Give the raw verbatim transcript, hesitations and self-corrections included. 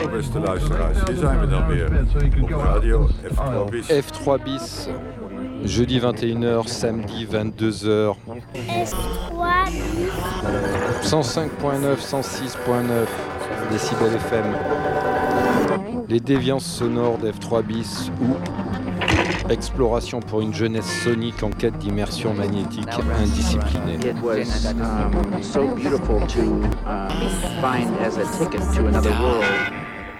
Hallo beste luisteraars, hier zijn we dan weer op radio F trois bis. F trois bis, jeudi vingt et une heures, samedi vingt-deux heures. F trois bis. cent cinq point neuf, cent six point neuf décibels F M. Les déviances sonores d'F trois bis ou exploration pour une jeunesse sonique en quête d'immersion magnétique indisciplinée. It was um, so beautiful to uh, find as a ticket to another world.